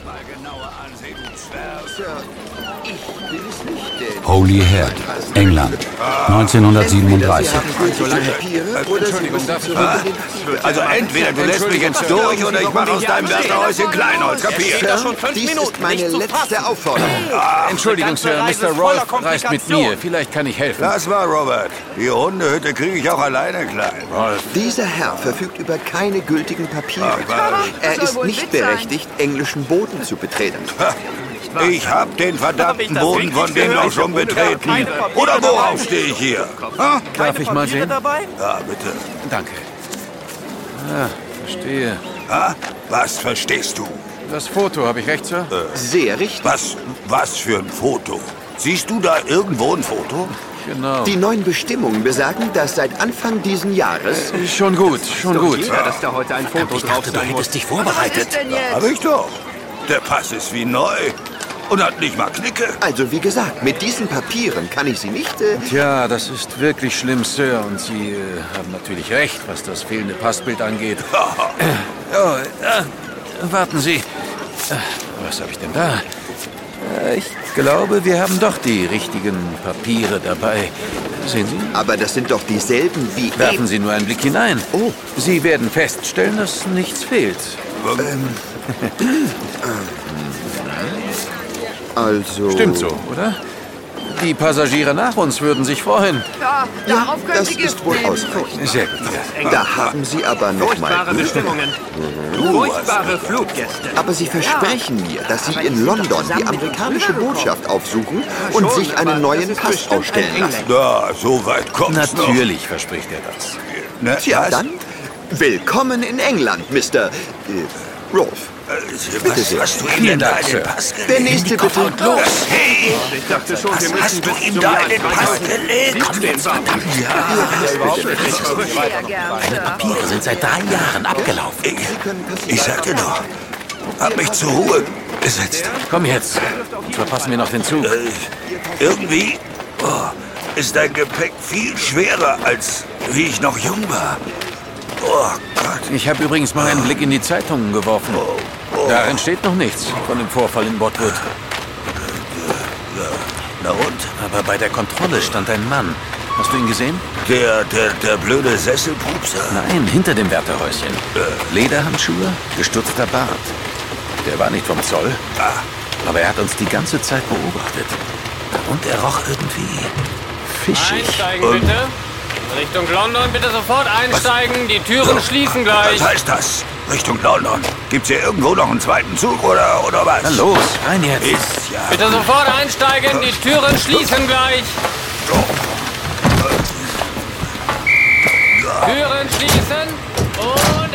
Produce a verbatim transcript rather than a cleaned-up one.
mal genauer ansehen, du Zwerg. Sir, ich bin es nicht, denn... Holy Head, England, neunzehnhundertsiebenunddreißig. Also entweder du lässt mich jetzt durch oder ich mache aus deinem Wärterhäuschen Kleinholz, kapiert? Sir, dies ist meine letzte Aufforderung. Ah, Entschuldigung, Sir, Mister Rolf reist mit mir. Vielleicht kann ich helfen. das war Robert. Die Hundehütte kriege ich auch alleine klein. Rolf. Dieser Herr verfügt über keine gültigen Papiere. Ach, Er ist nicht berechtigt, englischen Boden zu betreten. Ich hab den verdammten Boden von dem doch schon betreten. Oder worauf stehe ich hier? Ha? Darf ich mal sehen? Ja, bitte. Danke. Ah, verstehe. Ha? Was verstehst du? Das Foto, habe ich recht, Sir? Sehr richtig. Was, was für ein Foto? Siehst du da irgendwo ein Foto? Genau. Die neuen Bestimmungen besagen, dass seit Anfang diesen Jahres... Schon gut, schon gut. dass da heute ein Foto drauf sein muss. dich vorbereitet. Hab ich doch. Der Pass ist wie neu und hat nicht mal Knicke. Also wie gesagt, mit diesen Papieren kann ich Sie nicht... Äh, Tja, das ist wirklich schlimm, Sir. Und Sie äh, haben natürlich recht, was das fehlende Passbild angeht. Oh, äh, warten Sie. Äh, was habe ich denn da? Äh, ich glaube, wir haben doch die richtigen Papiere dabei. Sehen Sie? aber das sind doch dieselben wie... Werfen Sie nur einen Blick hinein. Oh. Sie werden feststellen, dass nichts fehlt. Also... Stimmt so, oder? Die Passagiere nach uns würden sich freuen. Ja, Ja, darauf können das Sie ist Gift wohl nehmen. ausreichend. Sehr gut. Da haben Sie aber noch mal... Furchtbare Bestimmungen. Furchtbare Fluggäste. Aber Sie versprechen mir, dass Sie in London die amerikanische Botschaft aufsuchen und sich einen neuen Pass ausstellen lassen. Na, so weit kommt's noch. Natürlich verspricht er das. Ne, Tja, was? dann willkommen in England, Mister Äh, Rolf. Äh, Bitte Was sehr. hast du ihm denn da in Sir. den Pass gelegt? Der nächste bitte. Hey, Ich dachte schon, wir was müssen hast du bis ihm zum da Jahr in den Pass gelegt? Sehr gern, Sir. Papiere sind seit drei Jahren abgelaufen. Ich, ich sagte doch, hab mich zur Ruhe gesetzt. Komm jetzt. Verpassen wir noch den Zug. Äh, irgendwie oh, ist dein Gepäck viel schwerer, als wie ich noch jung war. Oh Gott. Ich habe übrigens mal einen Blick in die Zeitungen geworfen. Darin steht noch nichts von dem Vorfall in Botwood. Na und? Aber bei der Kontrolle stand ein Mann. Hast du ihn gesehen? Der, der, der blöde Sesselpupser? Nein, hinter dem Wärterhäuschen. Lederhandschuhe, gestutzter Bart. Der war nicht vom Zoll, Ah, aber er hat uns die ganze Zeit beobachtet. Und er roch irgendwie fischig. Einsteigen bitte. Richtung London bitte sofort einsteigen. Die Türen schließen gleich. was heißt das? Richtung London. Gibt's hier irgendwo noch einen zweiten Zug oder, oder was? Na los, rein jetzt. Ist ja... Bitte sofort einsteigen. Die Türen schließen gleich. Türen schließen und